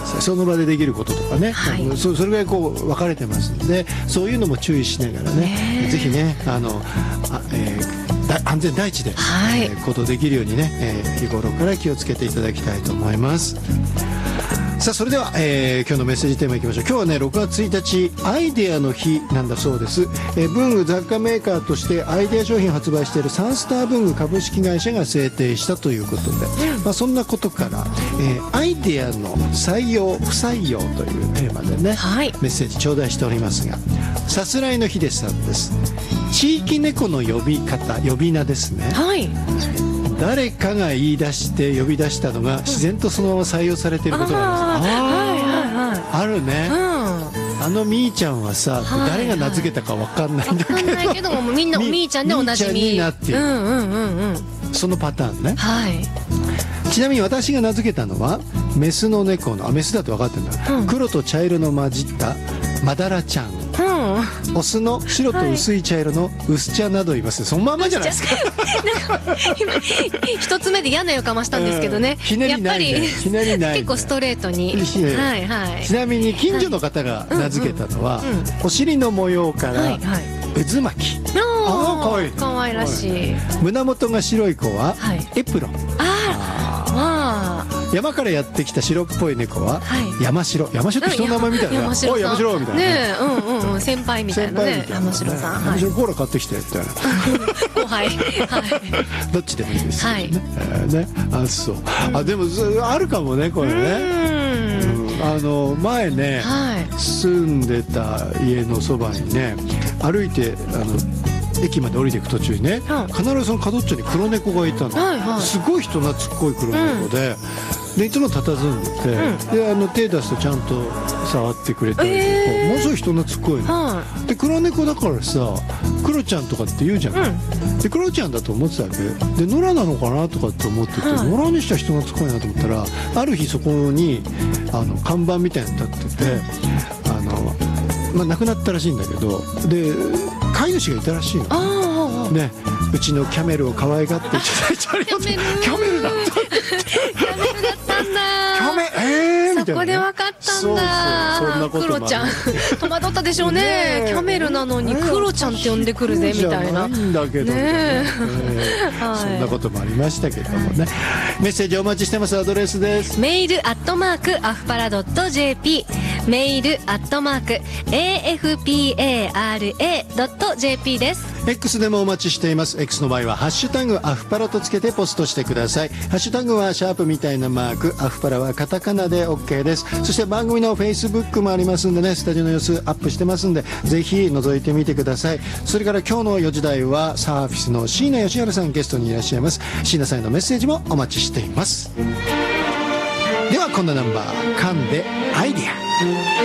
さい。その場でできることとかね、 はい、 それぐらいこう分かれてますので、そういうのも注意しながらね、ぜひね安全第一で、行動できるようにね、日頃から気をつけていただきたいと思います。さあそれでは、今日のメッセージテーマいきましょう。今日はね6月1日アイデアの日なんだそうです。文具雑貨メーカーとしてアイデア商品を発売しているサンスター文具株式会社が制定したということで、そんなことから、アイデアの採用不採用というテーマでね、 はい、 メッセージ頂戴しておりますが、さすらいの日でさんです。地域猫の呼び方、呼び名ですね、 はい、 誰かが言い出して呼び出したのが自然とそのまま採用されていることがあります。あるね、あのみーちゃんはさ、誰が名付けたか分かんないんだけど、 分かんないけどもみんなおみーちゃんでおなじみになっている、そのパターンね、はい、ちなみに私が名付けたのはメスの猫のメスだと分かってるんだ、黒と茶色の混じったマダラちゃん、オスの白と薄い茶色の薄茶などいます。そのまんまじゃないですか。 今一つ目で嫌な予感はしたんですけどね、やっぱり結構ストレートに、ちなみに近所の方が名付けたのは、お尻の模様から渦巻き、かわいらしい。胸元が白い子はエプロン、山からやってきた白っぽい猫は山城。山城って人の名前みたいな、おい山城みたいなね、先輩みたいなね、山城さん、山城コーラ買ってきてって後輩、 どっちでもいいですよね。そう、でもあるかもねこれね。前ね住んでた家のそばにね、歩いて駅まで降りていく途中にね、必ずその角っちょに黒猫がいたの、すごい人懐っこい黒猫で、いつも佇んでて、で手出すとちゃんと触ってくれたりとか、ものすごい人懐っこいの、で黒猫だからさクロちゃんとかって言うじゃん、でクロちゃんだと思ってたわけで、野良なのかなとかって思ってて、野良にしては人懐っこいなと思ったら、ある日そこに看板みたいなの立ってて、亡くなったらしいんだけど、で飼い主がいたらしいのね。うちのキャメルを可愛がっていただいてありがとう。キャメルだったんだ。 そこで分かったんだ。クロちゃん戸惑ったでしょうね。キャメルなのにクロちゃんって呼んでくるぜみたいな。 じゃないんだけどね。そんなこともありましたけどもね。メッセージお待ちしてます。アドレスです。 メールアフパラ.jp、メールAFPARA.jp です。 X でもお待ちしています。 X の場合はハッシュタグアフパラとつけてポストしてください。ハッシュタグはシャープみたいなマーク、アフパラはカタカナで OK です。そして番組の Facebook もありますんでね、スタジオの様子アップしてますんで、ぜひ覗いてみてください。それから今日の4時台はサーフィスの椎名義治さんゲストにいらっしゃいます。椎名さんへのメッセージもお待ちしています。ではこんなナンバー、噛んでアイディア。